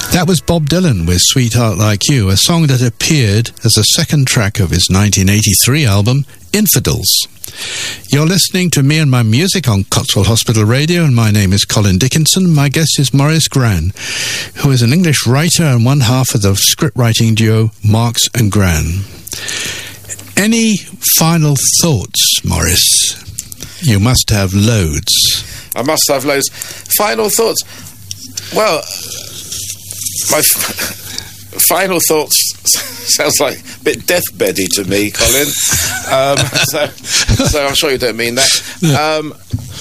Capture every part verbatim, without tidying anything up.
That was Bob Dylan with Sweetheart Like You, a song that appeared as a second track of his nineteen eighty-three album, Infidels. You're listening to Me and My Music on Cotswold Hospital Radio, and my name is Colin Dickinson. My guest is Maurice Gran, who is an English writer and one half of the script-writing duo Marks and Gran. Any final thoughts, Maurice? You must have loads. I must have loads. Final thoughts? Well, my f- final thoughts sounds like a bit deathbeddy to me, Colin. Um, so, so I'm sure you don't mean that. Um,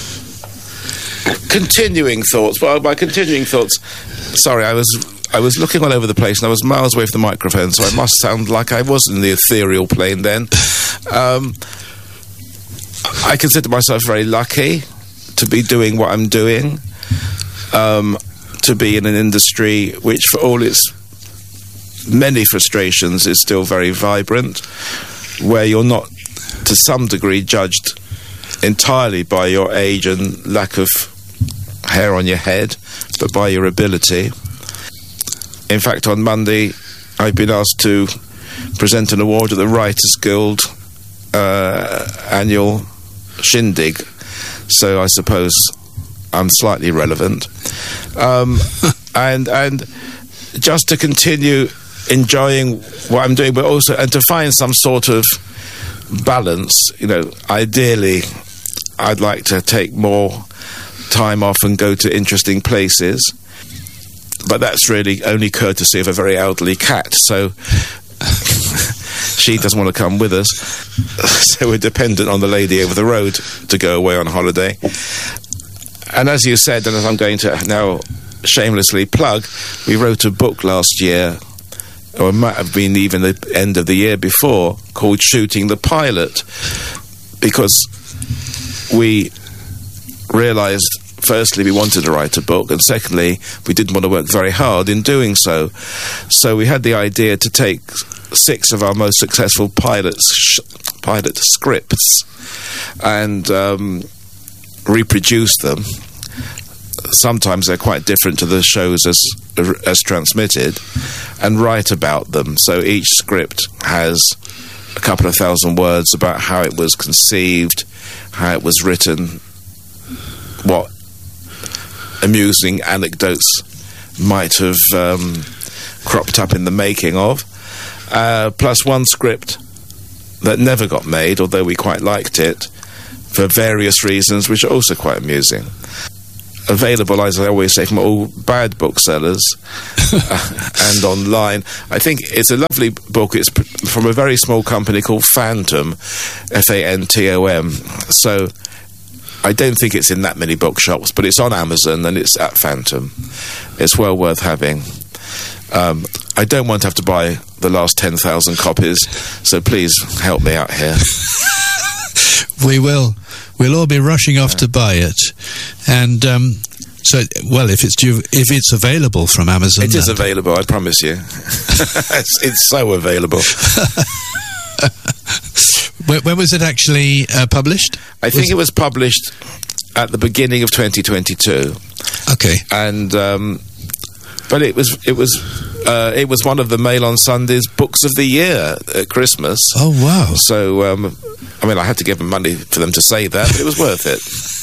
continuing thoughts. Well, my continuing thoughts. Sorry, I was I was looking all over the place, and I was miles away from the microphone, so I must sound like I was in the ethereal plane then. Um, I consider myself very lucky to be doing what I'm doing. Um, to be in an industry which, for all its many frustrations, is still very vibrant, where you're not, to some degree, judged entirely by your age and lack of hair on your head, but by your ability. In fact, on Monday, I've been asked to present an award at the Writers Guild uh, annual shindig, so I suppose I'm slightly relevant. Um, and and just to continue enjoying what I'm doing, but also and to find some sort of balance. You know, ideally, I'd like to take more time off and go to interesting places, but that's really only courtesy of a very elderly cat. So she doesn't want to come with us, so we're dependent on the lady over the road to go away on holiday. And as you said, and as I'm going to now shamelessly plug, we wrote a book last year, or it might have been even the end of the year before, called Shooting the Pilot, because we realised, firstly, we wanted to write a book, and secondly, we didn't want to work very hard in doing so. So we had the idea to take six of our most successful pilots, sh- pilot scripts and um, reproduce them. Sometimes they're quite different to the shows as as transmitted, and write about them. So each script has a couple of thousand words about how it was conceived, how it was written, what amusing anecdotes might have um, cropped up in the making of, uh, plus one script that never got made, although we quite liked it, for various reasons, which are also quite amusing. Available, as I always say, from all bad booksellers uh, and online. I think it's a lovely book. It's pr- from a very small company called Phantom, F A N T O M. So I don't think it's in that many bookshops, but it's on Amazon and it's at Phantom. It's well worth having. Um, I don't want to have to buy the last ten thousand copies, so please help me out here. We will. We'll all be rushing off to buy it. And um, so, well, if it's due, if it's available from Amazon... It is available, I promise you. it's, it's so available. when, when was it actually uh, published? I think was it was published at the beginning of twenty twenty-two. Okay. And... Um, but it was... It was Uh, it was one of the Mail on Sunday's books of the year at Christmas. Oh, wow. So, um, I mean, I had to give them money for them to say that, but it was worth it.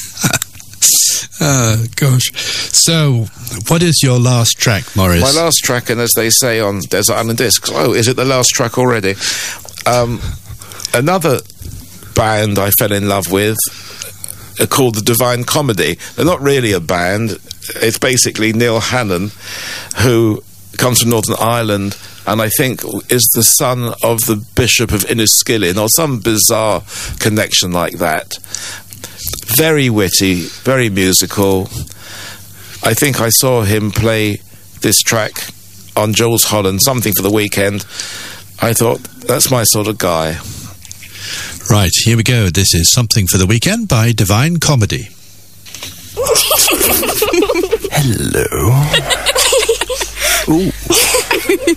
Oh, gosh. So, what is your last track, Maurice? My last track, and as they say on Desert Island Discs, oh, is it the last track already? Um, another band I fell in love with are called the Divine Comedy. They're not really a band. It's basically Neil Hannon, who comes from Northern Ireland, and I think is the son of the Bishop of Inniskillen, or some bizarre connection like that. Very witty, very musical. I think I saw him play this track on Jules Holland, Something for the Weekend. I thought, that's my sort of guy. Right, here we go. This is Something for the Weekend by Divine Comedy. Hello. Ooh.